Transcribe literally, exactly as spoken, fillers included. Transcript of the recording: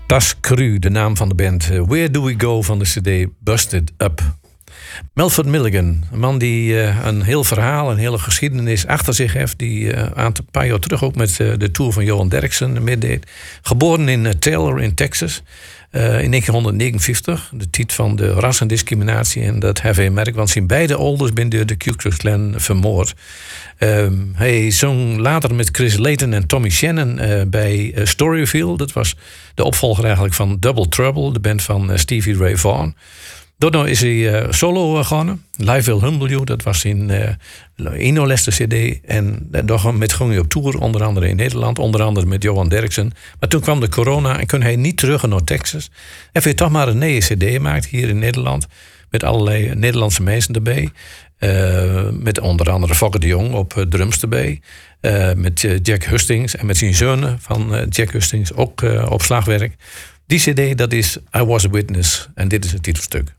Tas Cru, de naam van de band. Uh, Where Do We Go van de cd Busted Up. Melford Milligan, een man die uh, een heel verhaal, een hele geschiedenis achter zich heeft. Die uh, een paar jaar terug ook met uh, de tour van Johan Derksen meedeed. Geboren in uh, Taylor in Texas uh, in negentien negenenvijftig. De tijd van de rassendiscriminatie en dat heavy merk. Want zijn beide ouders zijn door de Ku Klux Klan vermoord. Um, hij zong later met Chris Layton en Tommy Shannon uh, bij uh, Storyville. Dat was de opvolger eigenlijk van Double Trouble, de band van uh, Stevie Ray Vaughan. Daarna is hij uh, solo gegaan. Live Will Humble You, dat was zijn uh, eno-leste cd. En daar met ging hij op tour, onder andere in Nederland. Onder andere met Johan Derksen. Maar toen kwam de corona en kon hij niet terug naar Texas. En heeft toch maar een nieuwe cd gemaakt hier in Nederland. Met allerlei Nederlandse mensen erbij. Uh, met onder andere Fokke de Jong op uh, drums erbij. Uh, met uh, Jack Hustings en met zijn zonen van uh, Jack Hustings ook uh, op slagwerk. Die cd, dat is I Was a Witness. En dit is het titelstuk.